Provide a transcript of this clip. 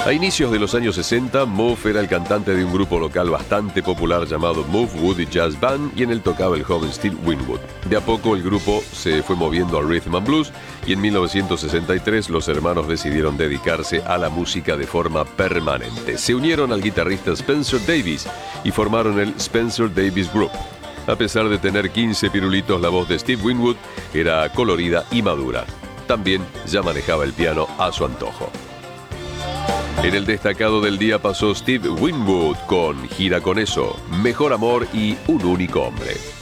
A inicios de los años 60, Muff era el cantante de un grupo local bastante popular llamado Muff Woody Jazz Band y en él tocaba el joven Steve Winwood. De a poco el grupo se fue moviendo al rhythm and blues y en 1963 los hermanos decidieron dedicarse a la música de forma permanente. Se unieron al guitarrista Spencer Davis y formaron el Spencer Davis Group. A pesar de tener 15 pirulitos, la voz de Steve Winwood era colorida y madura. También ya manejaba el piano a su antojo. En el destacado del día pasó Steve Winwood con Gira con eso, Mejor amor y Un único hombre.